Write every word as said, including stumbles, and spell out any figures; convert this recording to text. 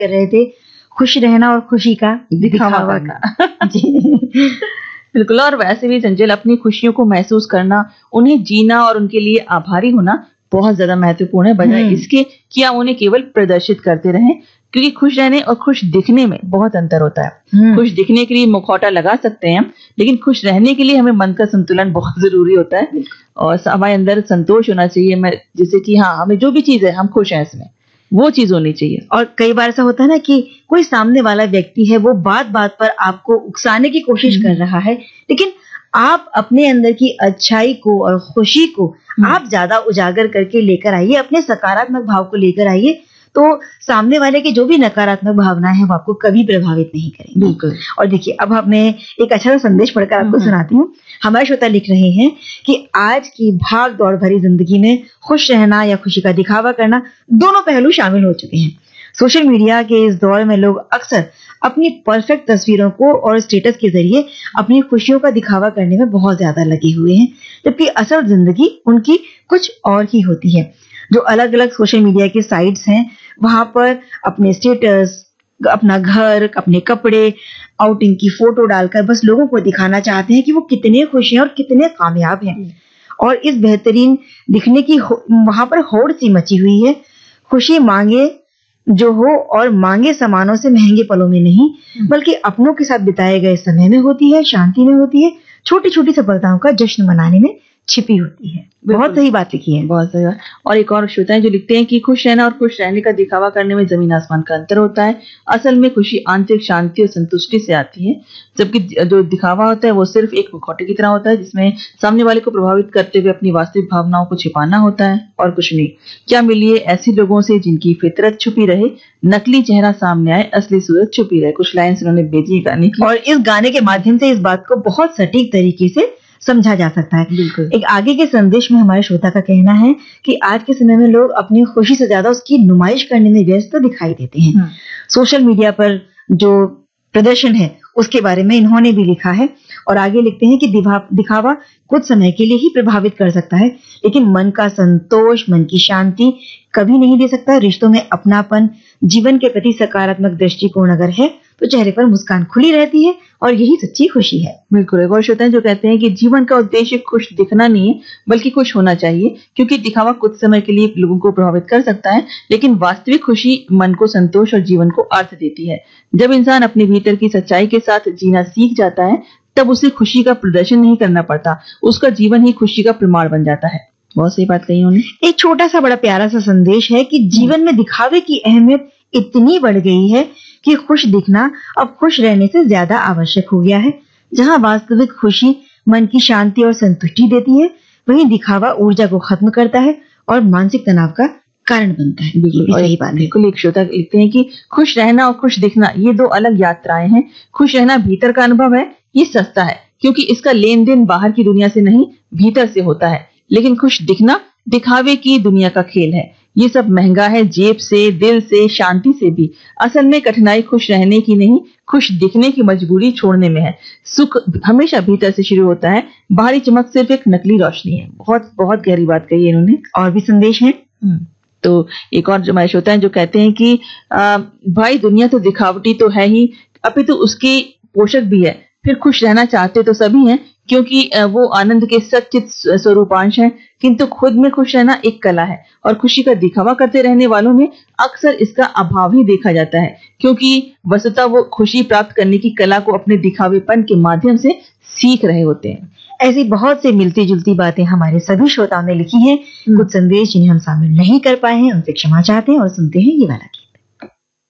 कर रहे थे खुश रहना और खुशी का दिखावा करना। जी बिल्कुल। और वैसे भी संजय, अपनी खुशियों को महसूस करना, उन्हें जीना और उनके लिए आभारी होना बहुत ज्यादा महत्वपूर्ण है, बजाय इसके कि हम उन्हें केवल प्रदर्शित करते रहें, क्योंकि खुश रहने और खुश दिखने में बहुत अंतर होता है। खुश दिखने के लिए मुखौटा लगा सकते हैं, लेकिन खुश रहने के लिए हमें मन का संतुलन बहुत जरूरी होता है और हमारे अंदर संतोष होना चाहिए। मैं जैसे कि हाँ, हमें जो भी चीज है हम खुश हैं इसमें, वो चीज होनी चाहिए। और कई बार ऐसा होता है ना कि कोई सामने वाला व्यक्ति है, वो बात बात पर आपको उकसाने की कोशिश कर रहा है, लेकिन आप अपने अंदर की अच्छाई को और खुशी को आप ज्यादा उजागर करके लेकर आइए, अपने सकारात्मक भाव को लेकर आइए, तो सामने वाले की जो भी नकारात्मक भावनाएं हैं वो आपको कभी प्रभावित नहीं करेंगी। बिल्कुल। और देखिए, अब मैं एक अच्छा सा संदेश पढ़कर आपको सुनाती हूँ। हमारे श्रोता लिख रहे हैं कि आज की भाग दौड़ भरी जिंदगी में खुश रहना या खुशी का दिखावा करना, दोनों पहलू शामिल हो चुके हैं। सोशल मीडिया के इस दौर में लोग अक्सर अपनी परफेक्ट तस्वीरों को और स्टेटस के जरिए अपनी खुशियों का दिखावा करने में बहुत ज्यादा लगे हुए हैं, जबकि असल जिंदगी उनकी कुछ और ही होती है। जो अलग अलग सोशल मीडिया के साइट्स हैं, वहां पर अपने स्टेटस, अपना घर, अपने कपड़े, आउटिंग की फोटो डालकर बस लोगों को दिखाना चाहते हैं कि वो कितने खुश हैं और कितने कामयाब हैं। और इस बेहतरीन दिखने की वहां पर होड़ सी मची हुई है। खुशी मांगे जो हो और मांगे सामानों से महंगे पलों में नहीं, बल्कि अपनों के साथ बिताए गए समय में होती है, शांति में होती है, छोटी छोटी सफलताओं का जश्न मनाने में छिपी होती है। बहुत सही बात लिखी है, बहुत सही बात। और एक और श्रोता है जो लिखते हैं कि खुश रहना और खुश रहने का दिखावा करने में जमीन आसमान का अंतर होता है। असल में खुशी आंतरिक शांति और संतुष्टि से आती है, जबकि जो दिखावा होता है वो सिर्फ एक मुखौटे की तरह होता है, जिसमें सामने वाले को प्रभावित करते हुए अपनी वास्तविक भावनाओं को छिपाना होता है और कुछ नहीं। क्या मिलिए ऐसे लोगों से जिनकी फितरत छुपी रहे, नकली चेहरा सामने आए, असली सूरत छुपी रहे। कुछ लाइन्स उन्होंने भेजी गाने की, और इस गाने के माध्यम से इस बात को बहुत सटीक तरीके से समझा जा सकता है। बिल्कुल। एक आगे के संदेश में हमारे श्रोता का कहना है कि आज के समय में लोग अपनी खुशी से ज्यादा उसकी नुमाइश करने में व्यस्त दिखाई देते हैं। सोशल मीडिया पर जो प्रदर्शन है उसके बारे में इन्होंने भी लिखा है और आगे लिखते हैं कि दिखावा कुछ समय के लिए ही प्रभावित कर सकता है, लेकिन मन का संतोष, मन की शांति कभी नहीं दे सकता। रिश्तों में अपनापन, जीवन के प्रति सकारात्मक दृष्टिकोण अगर है तो चेहरे पर मुस्कान खुली रहती है और यही सच्ची खुशी है। बिल्कुल। एक और श्रोता है जो कहते हैं कि जीवन का उद्देश्य खुश दिखना नहीं है, बल्कि खुश होना चाहिए, क्योंकि दिखावा कुछ समय के लिए लोगों को प्रभावित कर सकता है, लेकिन वास्तविक खुशी मन को संतोष और जीवन को अर्थ देती है। जब इंसान अपने भीतर की सच्चाई के साथ जीना सीख जाता है, तब उसे खुशी का प्रदर्शन नहीं करना पड़ता, उसका जीवन ही खुशी का प्रमाण बन जाता है। बहुत सही बात कही उन्होंने। एक छोटा सा बड़ा प्यारा सा संदेश है कि जीवन में दिखावे की अहमियत इतनी बढ़ गई है कि खुश दिखना अब खुश रहने से ज्यादा आवश्यक हो गया है। जहां वास्तविक खुशी मन की शांति और संतुष्टि देती है, वहीं दिखावा ऊर्जा को खत्म करता है और मानसिक तनाव का कारण बनता है। बिल्कुल सही बात है। बिल्कुल। एक श्रोता लिखते हैं कि खुश रहना और खुश दिखना ये दो अलग यात्राएं हैं। खुश रहना भीतर का अनुभव है, ये सस्ता है, क्योंकि इसका लेन देन बाहर की दुनिया से नहीं भीतर से होता है। लेकिन खुश दिखना दिखावे की दुनिया का खेल है, ये सब महंगा है, जेब से, दिल से, शांति से भी। असल में कठिनाई खुश रहने की नहीं, खुश दिखने की मजबूरी छोड़ने में है। सुख हमेशा भीतर से शुरू होता है, बाहरी चमक सिर्फ एक नकली रोशनी है। बहुत बहुत गहरी बात कही है इन्होंने। और भी संदेश है। तो एक और जो महसूस होता है जो कहते हैं कि आ, भाई दुनिया तो दिखावटी तो है ही, अपितु तो उसकी पोषक भी है। फिर खुश रहना चाहते तो सभी हैं, क्योंकि वो आनंद के सच्चित स्वरूपांश हैं, किंतु खुद में खुश रहना एक कला है और खुशी का दिखावा करते रहने वालों में अक्सर इसका अभाव ही देखा जाता है, क्योंकि वस्तुतः वो खुशी प्राप्त करने की कला को अपने दिखावेपन के माध्यम से सीख रहे होते हैं। ऐसी बहुत से मिलती जुलती बातें हमारे सभी श्रोताओं ने लिखी हैं। कुछ संदेश जिन्हें हम शामिल नहीं कर पाए हैं उनसे क्षमा चाहते हैं और सुनते हैं ये वाला।